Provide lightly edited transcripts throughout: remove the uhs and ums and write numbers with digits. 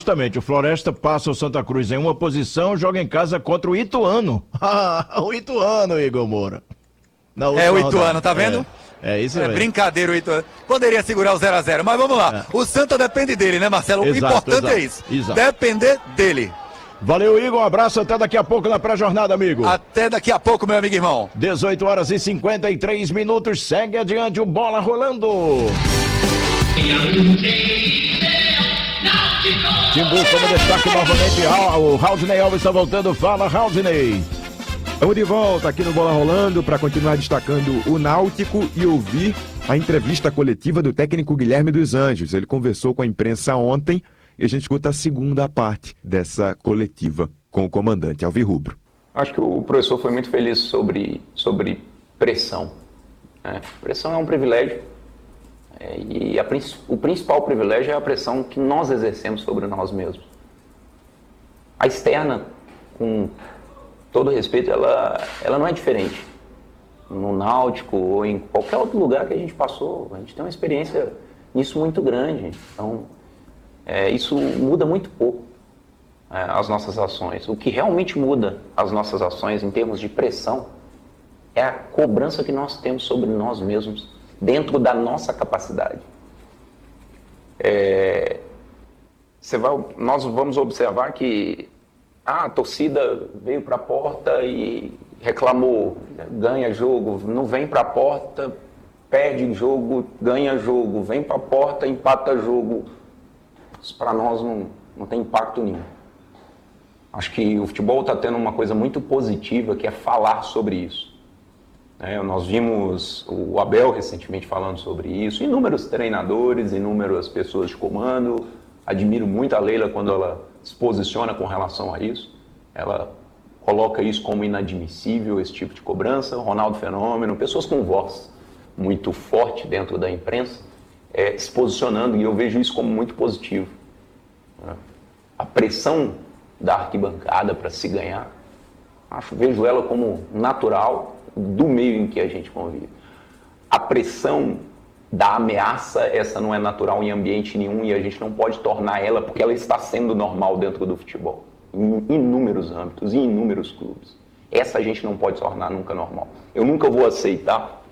Justamente, o Floresta passa o Santa Cruz em uma posição, joga em casa contra o Ituano. O Ituano, Igor Moura. Na É o última Ituano, rodada. tá vendo? É isso É mesmo. brincadeira o Ituano. Poderia segurar o 0x0, mas vamos lá. O Santa depende dele, né, Marcelo? O importante é isso. Exato. Depender dele. Valeu, Igor. Um abraço. Até daqui a pouco na pré-jornada, amigo. Até daqui a pouco, meu amigo irmão. 18 horas e 53 minutos. Segue adiante o Bola Rolando. Timbu, como destaque novamente, o Raudney Alves está voltando. Fala, Raudney. Estamos de volta aqui no Bola Rolando para continuar destacando o Náutico e ouvir a entrevista coletiva do técnico Guilherme dos Anjos. Ele conversou com a imprensa ontem e a gente escuta a segunda parte dessa coletiva com o comandante alvirrubro. Acho que o professor foi muito feliz sobre pressão. Pressão é um privilégio. E o principal privilégio é a pressão que nós exercemos sobre nós mesmos. A externa, com todo respeito, ela não é diferente. No Náutico ou em qualquer outro lugar que a gente passou, a gente tem uma experiência nisso muito grande. Então, isso muda muito pouco as nossas ações. O que realmente muda as nossas ações em termos de pressão é a cobrança que nós temos sobre nós mesmos, dentro da nossa capacidade. Nós vamos observar que a torcida veio para a porta e reclamou, ganha jogo, não vem para a porta, perde jogo, ganha jogo, vem para a porta, empata jogo. Isso para nós não tem impacto nenhum. Acho que o futebol está tendo uma coisa muito positiva, que é falar sobre isso. Nós vimos o Abel recentemente falando sobre isso, inúmeros treinadores, inúmeras pessoas de comando. Admiro muito a Leila quando ela se posiciona com relação a isso. Ela coloca isso como inadmissível, esse tipo de cobrança. O Ronaldo Fenômeno, pessoas com voz muito forte dentro da imprensa, se posicionando, e eu vejo isso como muito positivo. A pressão da arquibancada para se ganhar, vejo ela como natural do meio em que a gente convive. A pressão da ameaça, essa não é natural em ambiente nenhum e a gente não pode tornar ela, porque ela está sendo normal dentro do futebol, em inúmeros âmbitos, em inúmeros clubes. Essa a gente não pode tornar nunca normal. Eu nunca vou aceitar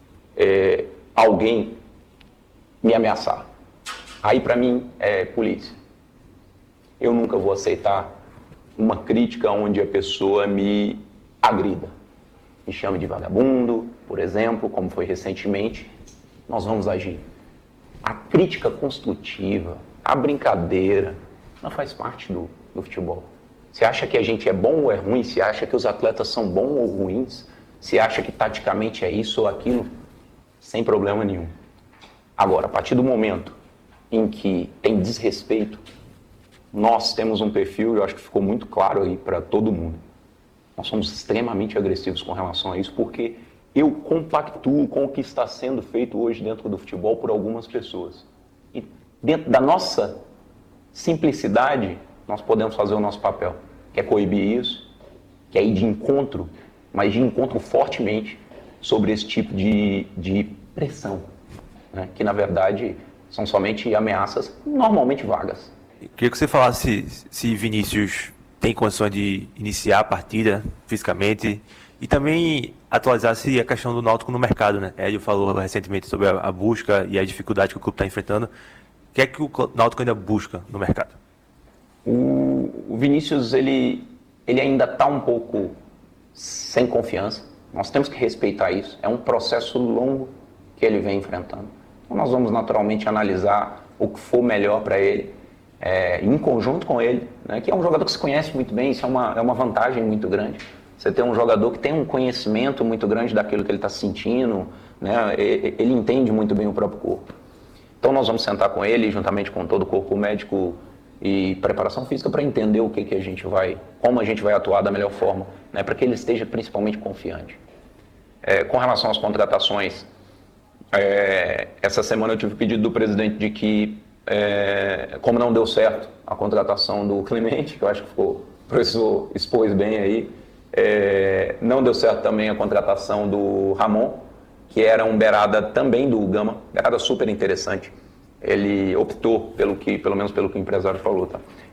alguém me ameaçar. Aí para mim é polícia. Eu nunca vou aceitar uma crítica onde a pessoa me agrida. Me chame de vagabundo, por exemplo, como foi recentemente. Nós vamos agir. A crítica construtiva, a brincadeira, não faz parte do futebol. Se acha que a gente é bom ou é ruim, se acha que os atletas são bons ou ruins, se acha que taticamente é isso ou aquilo, sem problema nenhum. Agora, a partir do momento em que tem desrespeito, nós temos um perfil, eu acho que ficou muito claro aí para todo mundo. Nós somos extremamente agressivos com relação a isso, porque eu compactuo com o que está sendo feito hoje dentro do futebol por algumas pessoas. E dentro da nossa simplicidade, nós podemos fazer o nosso papel, que é coibir isso, que é ir de encontro, mas de encontro fortemente sobre esse tipo de pressão, né? Que na verdade são somente ameaças normalmente vagas. Queria que você falasse se Vinícius tem condições de iniciar a partida fisicamente e também atualizasse a questão do Náutico no mercado, né? Hélio falou recentemente sobre a busca e a dificuldade que o clube está enfrentando. O que é que o Náutico ainda busca no mercado? O Vinícius, ele ainda está um pouco sem confiança. Nós temos que respeitar isso. É um processo longo que ele vem enfrentando. Então nós vamos naturalmente analisar o que for melhor para ele, em conjunto com ele, né, que é um jogador que se conhece muito bem. Isso é uma vantagem muito grande. Você tem um jogador que tem um conhecimento muito grande daquilo que ele está sentindo, né, ele entende muito bem o próprio corpo. Então nós vamos sentar com ele, juntamente com todo o corpo médico e preparação física, para entender o que a gente como a gente vai atuar da melhor forma, né, para que ele esteja principalmente confiante. Com relação às contratações, essa semana eu tive pedido do presidente de que, como não deu certo a contratação do Clemente, que eu acho que o professor expôs bem aí, não deu certo também a contratação do Ramon, que era um beirada também do Gama, beirada super interessante. ele optou pelo menos pelo que o empresário falou, tá?